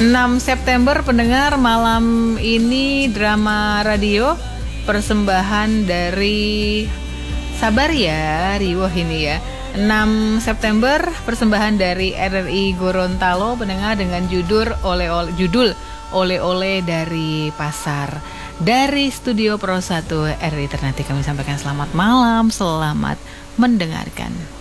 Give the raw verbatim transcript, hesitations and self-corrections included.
enam September pendengar, malam ini drama radio persembahan dari Sabar ya Riwoh ini ya. enam September persembahan dari R R I Gorontalo pendengar dengan judul oleh-oleh judul oleh-oleh dari pasar. Dari studio Pro satu R R I Ternate kami sampaikan selamat malam, selamat mendengarkan.